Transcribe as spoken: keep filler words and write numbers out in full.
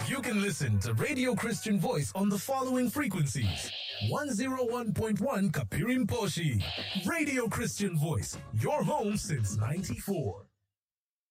You can listen to Radio Christian Voice on the following frequencies. one oh one point one Kapirimposhi. Radio Christian Voice, your home since ninety-four.